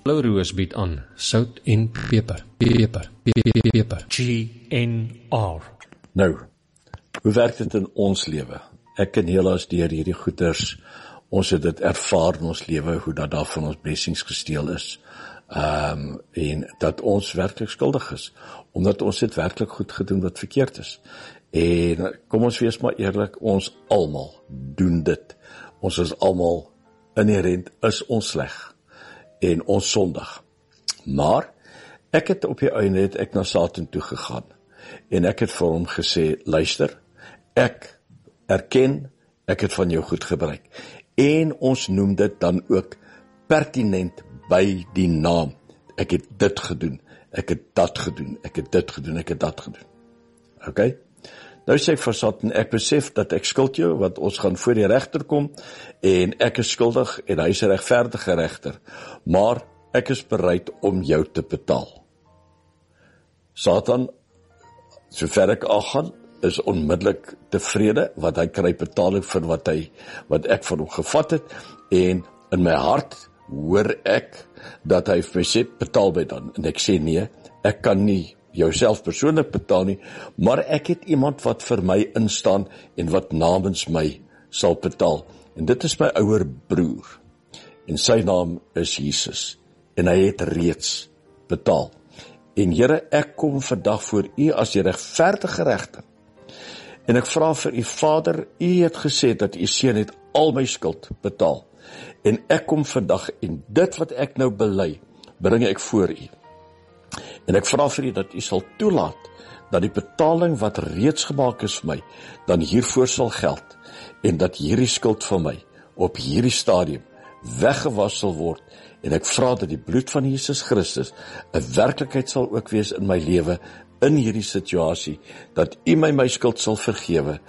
Blou Roos bied aan sout en peper. Peper. GNR. Nou, hoe werk dit in ons lewe? Ek en Helaas deur hierdie goeders, ons het dit ervaar in ons lewe, hoe dat daar van ons blessings gesteel is, en dat ons werklik skuldig is, omdat ons het werklik goed gedoen wat verkeerd is. En kom ons wees maar eerlik, ons almal doen dit. Ons is almal inherent, is ons sleg, en ons sondig. Maar, ek het op die einde het ek na Satan toe gegaan, en ek het vir hom gesê, luister, ek erken, ek het van jou goed gebruik, en ons noem dit dan ook pertinent by die naam, ek het dit gedoen, ek het dat gedoen, ek het dit gedoen, ek het dat gedoen. Ok? Nou sê ek vir Satan, ek besef dat ek skuld jou, want ons gaan voor die regter kom, en ek is skuldig, en hy is 'n regverdige regter, maar ek is bereid om jou te betaal. Satan, sover ek aangaan, is onmiddellik tevrede, want hy kry betaling vir wat ek van hom gevat het, en in my hart hoor ek, dat hy vir my sê, betaal my dan, en ek sê nee, ek kan nie jouself persoonlik betaal nie, maar ek het iemand wat vir my instaan, en wat namens my sal betaal, en dit is my ouer broer, en sy naam is Jesus, en hy het reeds betaal, en Here, ek kom vandag voor u as die regverdige regter, en ek vra vir u Vader, u het gesê dat u seun het al my skuld betaal, en ek kom vandag, en dit wat ek nou bely, bring ek voor u, en ek vra vir u dat u sal toelaat, dat die betaling wat reeds gemaak is vir my, dan hiervoor sal geld, en dat hierdie skuld van my, op hierdie stadium, weggewas sal word, en ek vra dat die bloed van Jesus Christus 'n werklikheid sal ook wees in my lewe, in hierdie situasie, dat u my skuld sal vergewe,